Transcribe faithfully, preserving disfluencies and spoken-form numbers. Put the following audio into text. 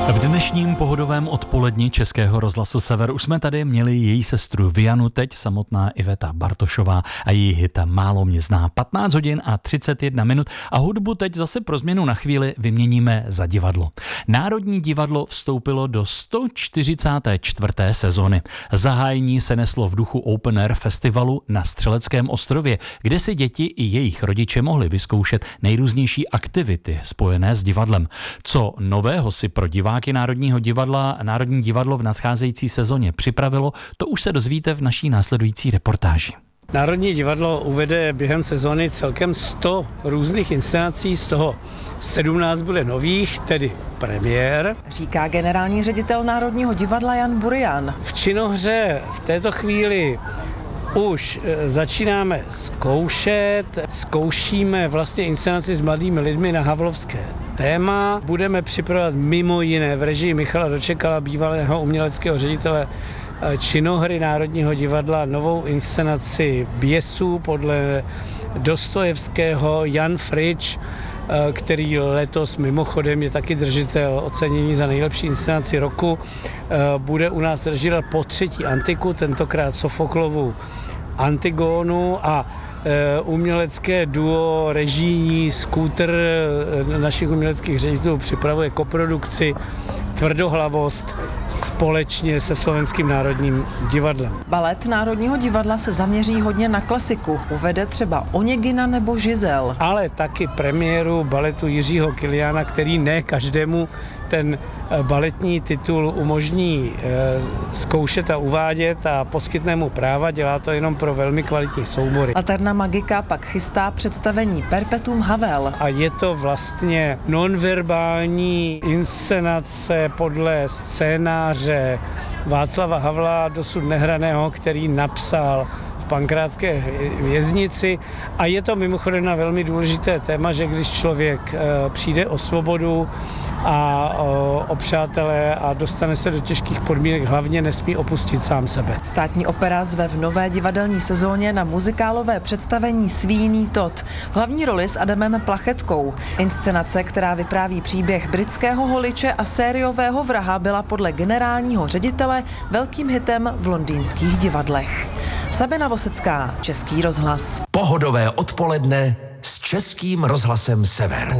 V dnešním pohodovém odpoledni Českého rozhlasu Sever už jsme tady měli její sestru Vianu, teď samotná Iveta Bartošová a její hit Málo mě zná. patnáct hodin a třicet jedna minut a hudbu teď zase pro změnu na chvíli vyměníme za divadlo. Národní divadlo vstoupilo do sto čtyřicáté čtvrté sezony. Zahájení se neslo v duchu Open Air festivalu na Střeleckém ostrově, kde si děti i jejich rodiče mohli vyzkoušet nejrůznější aktivity spojené s divadlem. Co nového si pro diváky Národního divadla Národní divadlo v nadcházející sezóně připravilo, to už se dozvíte v naší následující reportáži. Národní divadlo uvede během sezóny celkem sto různých inscenací, z toho sedmnáct bude nových, tedy premiér. Říká generální ředitel Národního divadla Jan Burian. V činohře v této chvíli už začínáme zkoušet, zkoušíme vlastně inscenaci s mladými lidmi na havlovské téma. Budeme připravovat mimo jiné v režii Michala Dočekala, bývalého uměleckého ředitele činohry Národního divadla, novou inscenaci Běsů podle Dostojevského. Jan Frič, který letos mimochodem je taky držitel ocenění za nejlepší inscenaci roku, bude u nás režírovat po třetí Antiku, tentokrát Sofoklovu Antigónu, a umělecké duo režijní Skútr našich uměleckých ředitelů připravuje koprodukci Tvrdohlavost společně se Slovenským národním divadlem. Balet Národního divadla se zaměří hodně na klasiku. Uvede třeba Oněgina nebo Žizel. Ale taky premiéru baletu Jiřího Kiliána, který ne každému ten baletní titul umožní zkoušet a uvádět a poskytne mu práva, dělá to jenom pro velmi kvalitní soubory. Alterna Magika pak chystá představení Perpetuum Havel. A je to vlastně nonverbální inscenace podle scénáře Václava Havla, dosud nehraného, který napsal v Pankrátské věznici, a je to mimochodem na velmi důležité téma, že když člověk přijde o svobodu a o přátelé a dostane se do těžkých podmínek, hlavně nesmí opustit sám sebe. Státní opera zve v nové divadelní sezóně na muzikálové představení Svíný Todd. V hlavní roli s Adamem Plachetkou. Inscenace, která vypráví příběh britského holiče a sériového vraha, byla podle generálního ředitele velkým hitem v londýnských divadlech. Sabina Vosecká, Český rozhlas. Pohodové odpoledne s Českým rozhlasem Sever.